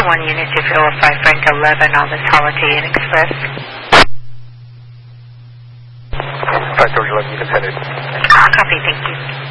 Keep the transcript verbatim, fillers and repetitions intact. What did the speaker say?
one unit to Philadelphia Frank eleven on this Holiday Inn Express. five George eleven, units headed. Ah, copy, thank you.